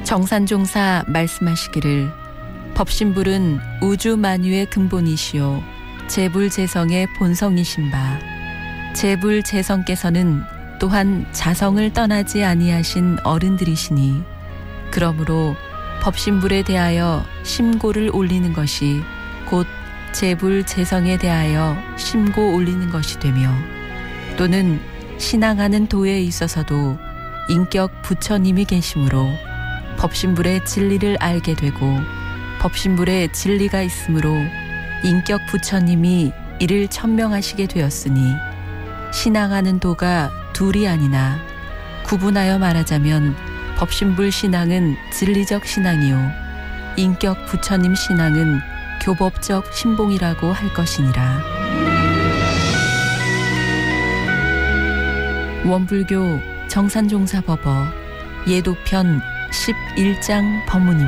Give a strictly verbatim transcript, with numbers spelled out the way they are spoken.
정산종사 말씀하시기를 법신불은 우주 만유의 근본이시요 재불재성의 본성이신 바 재불재성께서는 또한 자성을 떠나지 아니하신 어른들이시니 그러므로 법신불에 대하여 심고를 올리는 것이 곧 재불재성에 대하여 심고 올리는 것이 되며 또는 신앙하는 도에 있어서도 인격 부처님이 계시므로 법신불의 진리를 알게 되고 법신불에 진리가 있으므로 인격 부처님이 이를 천명하시게 되었으니 신앙하는 도가 둘이 아니나 구분하여 말하자면 법신불 신앙은 진리적 신앙이요 인격 부처님 신앙은 교법적 신봉이라고 할 것이니라. 원불교 정산종사법어 예도편 십일 장 법문입니다.